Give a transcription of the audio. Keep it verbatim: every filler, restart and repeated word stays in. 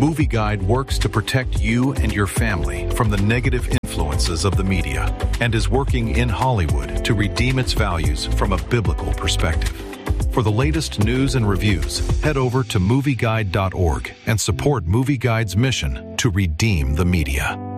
Movie Guide works to protect you and your family from the negative influences of the media and is working in Hollywood to redeem its values from a biblical perspective. For the latest news and reviews, head over to movie guide dot org and support Movie Guide's mission to redeem the media.